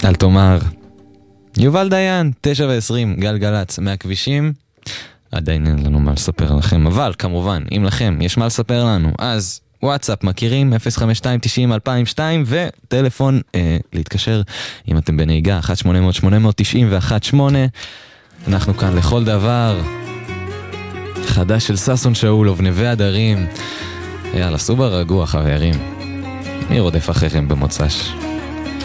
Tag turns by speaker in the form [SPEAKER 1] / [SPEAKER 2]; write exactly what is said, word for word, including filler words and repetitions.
[SPEAKER 1] אל תאמר. יובל דיין, תשע ועשרים, גלגלץ, מהכבישים. עדיין אין לנו מה לספר לכם, אבל כמובן, אם לכם יש מה לספר לנו, אז וואטסאפ מכירים, אפס חמש שתיים תשעים אלפיים ושתיים, וטלפון אה, להתקשר אם אתם בנהיגה, אחת שמונה אפס אפס שמונה תשע אחת שמונה. אנחנו כאן לכל דבר. חדש של ססון שאולוב, נווה הדרים. יאללה, סעו ברגוע חברים. מי רודף אחריכם במוצ"ש?